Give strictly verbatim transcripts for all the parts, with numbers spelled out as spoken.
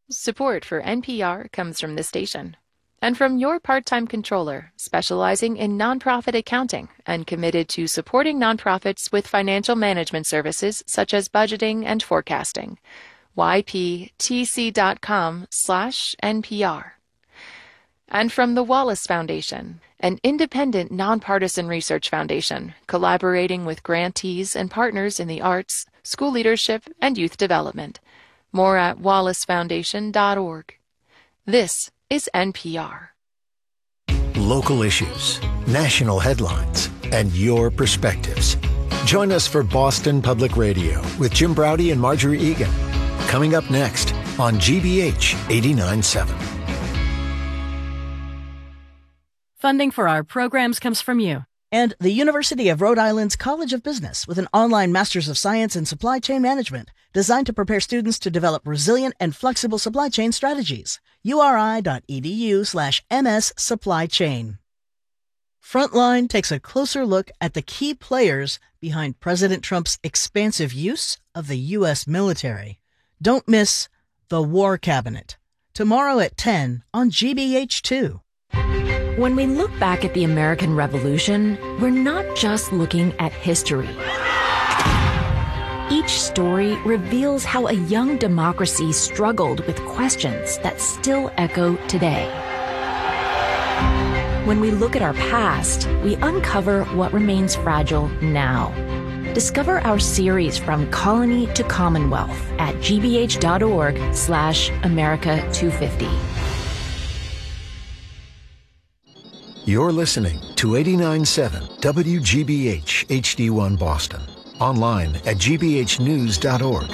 Support for N P R comes from the station and from your part-time controller specializing in nonprofit accounting and committed to supporting nonprofits with financial management services such as budgeting and forecasting. y p t c dot com slash N P R. And from the Wallace Foundation, an independent nonpartisan research foundation collaborating with grantees and partners in the arts, school leadership, and youth development. More at wallace foundation dot org. This is N P R. Local issues, national headlines, and your perspectives. Join us for Boston Public Radio with Jim Braude and Marjorie Egan. Coming up next on G B H eighty-nine point seven. Funding for our programs comes from you. And the University of Rhode Island's College of Business with an online Master's of Science in Supply Chain Management designed to prepare students to develop resilient and flexible supply chain strategies. uri.edu slash ms supply chain. Frontline takes a closer look at the key players behind President Trump's expansive use of the U S military. Don't miss The War Cabinet. Tomorrow at ten on G B H two. When we look back at the American Revolution, we're not just looking at history. Each story reveals how a young democracy struggled with questions that still echo today. When we look at our past, we uncover what remains fragile now. Discover our series From Colony to Commonwealth at gbh.org slash America 250. You're listening to eighty-nine point seven W G B H H D one Boston. Online at g b h news dot org.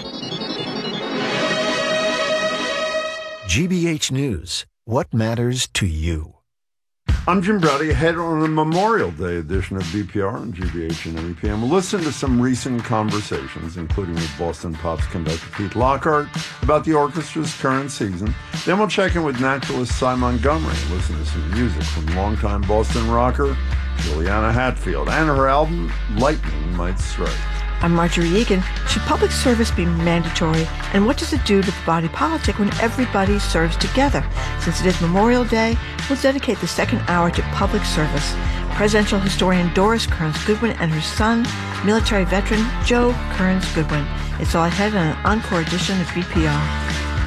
G B H News. What matters to you? I'm Jim Braude, ahead on a Memorial Day edition of B P R on G B H and M E P M. We'll listen to some recent conversations, including with Boston Pops conductor Pete Lockhart about the orchestra's current season. Then we'll check in with naturalist Cy Montgomery and listen to some music from longtime Boston rocker Juliana Hatfield and her album Lightning Might Strike. I'm Marjorie Egan. Should public service be mandatory? And what does it do to the body politic when everybody serves together? Since it is Memorial Day, we'll dedicate the second hour to public service. Presidential historian Doris Kearns Goodwin and her son, military veteran Joe Kearns Goodwin. It's all ahead on an encore edition of B P R.